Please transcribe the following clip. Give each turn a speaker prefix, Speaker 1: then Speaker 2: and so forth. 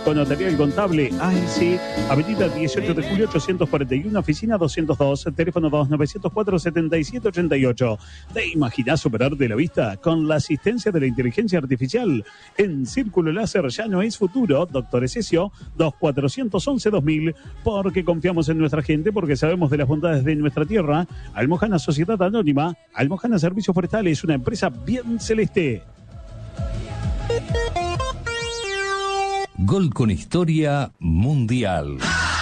Speaker 1: técnico notarial contable ASI, avenida 18 de julio 841, oficina 202, teléfono 2904-7788. ¿Te imaginas superarte la vista con la asistencia de la inteligencia artificial? En Círculo Láser ya no es futuro, Doctor Esesio, 2411-2000, porque confiamos en nuestra gente, porque sabemos de las bondades de nuestra tierra. Almojana Sociedad Anónima, Almojana Servicios Forestales, una empresa bien celeste.
Speaker 2: Gol con historia mundial.